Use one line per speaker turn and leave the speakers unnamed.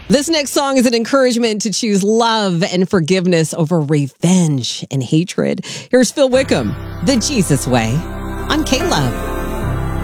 This next song is an encouragement to choose love and forgiveness over revenge and hatred. Here's Phil Wickham, The Jesus Way, on K-Love.